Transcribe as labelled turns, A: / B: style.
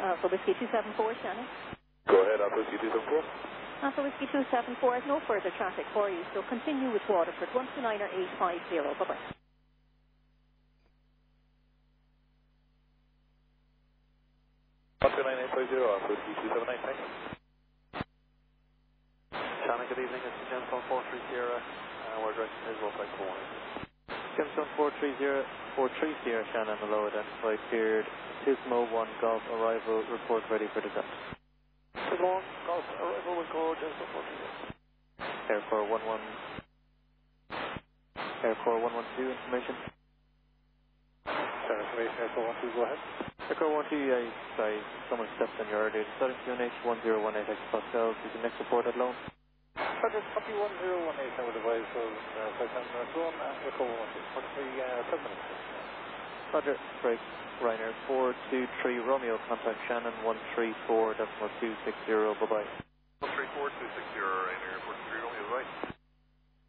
A: Alpha Whiskey 274, Shannon.
B: Go ahead, Alpha Whiskey 274.
A: Alpha Whiskey 274 has no further traffic for you, so continue with Waterford 129er 850. Bye-bye.
B: 129.850, Alpha Whiskey 279, thanks.
C: Shannon, good evening. It's Gemstone 430. We're direction is Wolf Flight 418.
D: Gemstone 430, Shannon, hello, identified, cleared, Tismo 1 Golf, arrival, report ready for descent.
C: Tismo 1 Golf, arrival with code, Gemstone 430.
D: Air 412, information.
C: Information, Air 412, go ahead.
D: Air 412, sorry, someone stepped on your earlier. Starting QNH 1018 hectopascals, you can next report at loan.
C: Roger, copy 1018, I would advise of flight time minutes 1 and Air 412. What's the 7 minutes?
D: Roger, break, Ryanair 423 Romeo, contact Shannon 134.260, bye-bye.
B: 134.260, Ryanair 423 Romeo, right.